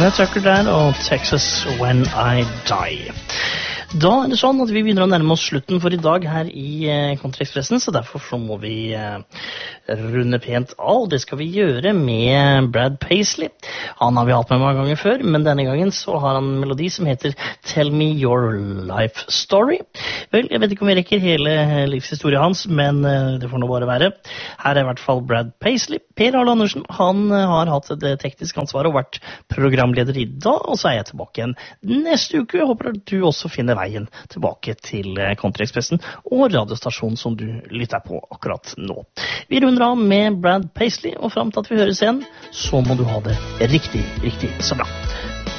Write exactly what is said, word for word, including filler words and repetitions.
Tara Tucker der og Texas When I Die. Da er det sånn at vi begynner å nærme oss slutten for i dag her i Country-Expressen, så derfor så må vi runde pent av. Det skal vi gjøre med Brad Paisley. Han har vi hatt med mange ganger før, men denne gangen så har han en melodi som heter Tell Me Your Life Story. Vel, jeg vet ikke om vi rekker hele livshistorien hans, men det får nå bare være. Her er i hvert fall Brad Paisley. Per Harald Andersen, han har hatt det tekniske ansvaret og vært programleder i dag, og så er jeg tilbake igjen neste uke. Jeg håper at du også finner veien tilbake til Country-Expressen og radiostasjonen som du lytter på akkurat nå. Vi runder av med Brad Paisley, og frem til at vi høres igjen, så må du ha det riktig, riktig så bra.